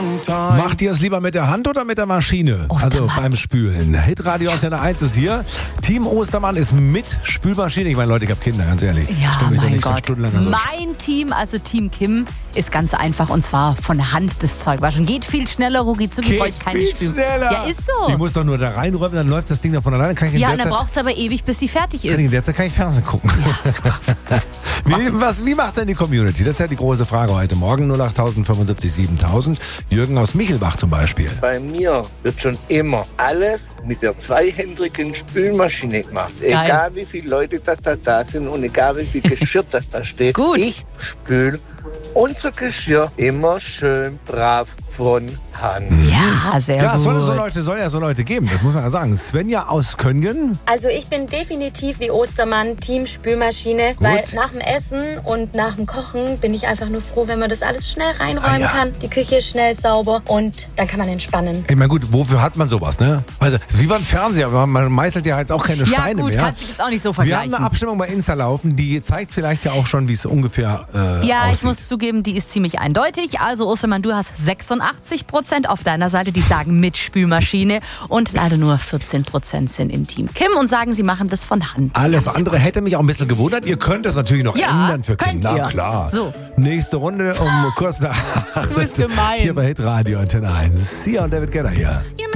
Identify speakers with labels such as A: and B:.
A: Macht ihr es lieber mit der Hand oder mit der Maschine?
B: Ostermann.
A: Also beim Spülen. Hitradio Antenne 1 ist hier. Team Ostermann ist mit Spülmaschine. Ich meine, Leute, ich habe Kinder, ganz ehrlich.
B: Ja,
A: Stell mich doch
B: mein
A: nicht so
B: Gott.
A: stundenlang an.
B: Mein Team, also Team Kim, ist ganz einfach und zwar von Hand das Zeug waschen. Geht viel schneller, rucki zucki, brauche ich keine
A: viel
B: Spül.
A: schneller.
B: Ja, ist so.
A: Die muss doch nur da reinräumen, dann läuft das Ding da von alleine. Kann ich in
B: Ja,
A: der
B: und dann
A: Zeit-
B: braucht es aber ewig, bis sie fertig
A: in
B: ist.
A: der Zeit kann ich Fernsehen gucken.
B: Ja, super.
A: Wie macht's denn die Community? Das ist ja die große Frage heute Morgen. 08000 75 7000. Jürgen aus Michelbach zum Beispiel.
C: Bei mir wird schon immer alles mit der zweihändigen Spülmaschine gemacht.
B: Geil.
C: Egal wie viele Leute das da sind und egal wie viel Geschirr das da steht.
B: Gut.
C: Ich spüle unser Geschirr immer schön brav von Hand.
B: Ja, sehr
A: Ja,
B: gut.
A: soll ja so Leute geben, das muss man ja sagen. Svenja aus Köngen.
D: Also ich bin definitiv wie Ostermann Team Spülmaschine, weil nach dem Essen und nach dem Kochen bin ich einfach nur froh, wenn man das alles schnell reinräumen kann. Die Küche ist schnell sauber und dann kann man entspannen.
A: Ich meine, gut, wofür hat man sowas, ne? Also, wie beim Fernseher, man meißelt ja jetzt auch keine
B: Ja
A: Steine
B: gut,
A: mehr.
B: kannst du jetzt auch nicht so
A: Wir
B: vergleichen.
A: haben eine Abstimmung bei Insta laufen, die zeigt vielleicht ja auch schon, wie es ungefähr
B: Ja,
A: aussieht.
B: ich muss zugeben, die ist ziemlich eindeutig. Also Ostermann, du hast 86% auf deiner Seite, die sagen mit Spülmaschine und leider nur 14% sind in Team Kim und sagen, sie machen das von Hand.
A: Alles andere hätte mich auch ein bisschen gewundert. Ihr könnt es natürlich noch
B: Ja,
A: ändern für
B: könnt
A: Kinder.
B: ihr.
A: Na klar.
B: So.
A: Nächste Runde um kurz nach
B: Du bist gemein.
A: hier bei Hitradio Antenne 1. Sia und David Guetta hier.
E: You